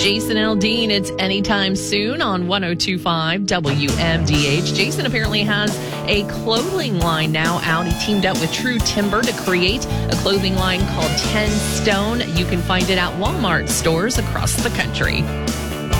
Jason Aldean, it's Anytime Soon on 102.5 WMDH. Jason apparently has a clothing line now out. He teamed up with True Timber to create a clothing line called 10 Stone. You can find it at Walmart stores across the country.